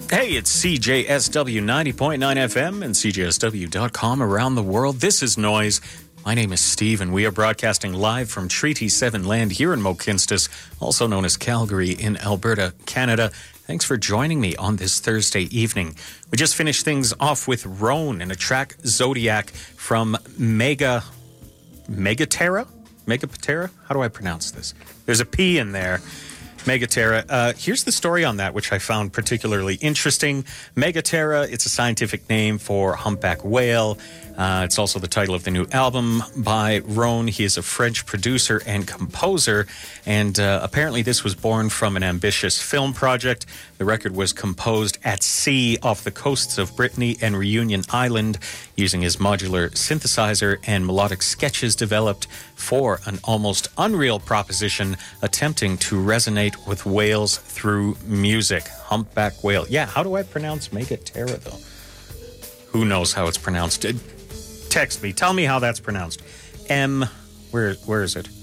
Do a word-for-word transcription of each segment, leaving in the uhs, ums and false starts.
Hey, it's C J S W ninety point nine F M and C J S W dot com around the world. This is Noise. My name is Steve, and we are broadcasting live from Treaty seven land here in Mohkinstsis, also known as Calgary in Alberta, Canada. Thanks for joining me on this Thursday evening. We just finished things off with Roan and a track Zodiac from Mega... Megaterra? Megaterra? How do I pronounce this? There's a P in there. Megaterra. Uh, here's the story on that, which I found particularly interesting. Megaterra, it's a scientific name for humpback whale. Uh, it's also the title of the new album by Roan. He is a French producer and composer, and uh, apparently this was born from an ambitious film project. The record was composed at sea off the coasts of Brittany and Reunion Island using his modular synthesizer and melodic sketches developed for an almost unreal proposition attempting to resonate with whales through music. Humpback whale. Yeah, how do I pronounce Megaterra, though? Who knows how it's pronounced? Text me. Tell me how that's pronounced. M, where where is it?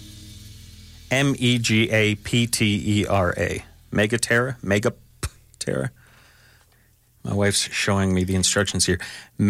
M E G A P T E R A. Megaterra? Megaterra? My wife's showing me the instructions here.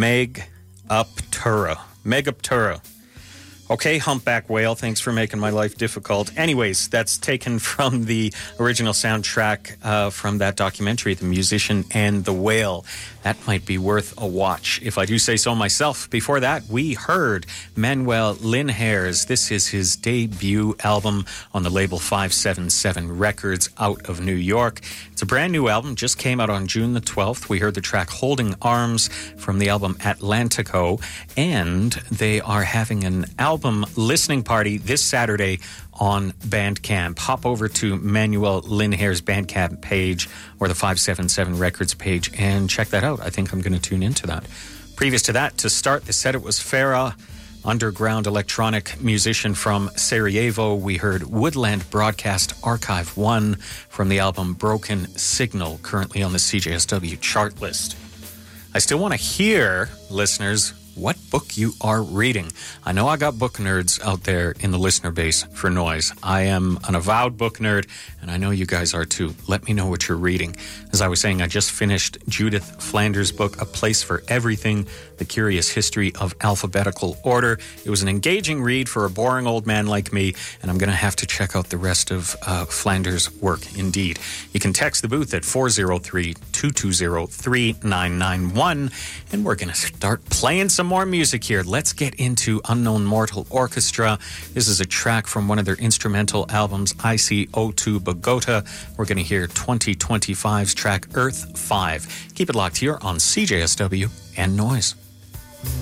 Megaptera. Megaptera. Okay, humpback whale, thanks for making my life difficult. Anyways, that's taken from the original soundtrack uh, from that documentary, The Musician and the Whale. That might be worth a watch, if I do say so myself. Before that, we heard Manuel Linhares. This is his debut album on the label five seven seven Records out of New York. It's a brand new album, just came out on June the twelfth. We heard the track Holding Arms from the album Atlantico, and they are having an album listening party this Saturday on Bandcamp. Hop over to Manuel Linhares' Bandcamp page or the five seven seven Records page and check that out. I think I'm going to tune into that. Previous to that, to start the set, it was Farah, underground electronic musician from Sarajevo. We heard Woodland Broadcast Archive one from the album Broken Signal, currently on the C J S W chart list. I still want to hear, listeners, what book you are reading. I know I got book nerds out there in the listener base for Noise. I am an avowed book nerd, and I know you guys are too. Let me know what you're reading. As I was saying, I just finished Judith Flanders' book, A Place for Everything, The Curious History of Alphabetical Order. It was an engaging read for a boring old man like me, and I'm going to have to check out the rest of uh, Flanders' work, indeed. You can text the booth at four oh three, two two zero, three nine nine one, and we're going to start playing some more music here. Let's get into Unknown Mortal Orchestra. This is a track from one of their instrumental albums, I C O two Bogota. We're going to hear twenty twenty-five's track Earth five. Keep it locked here on C J S W and Noise.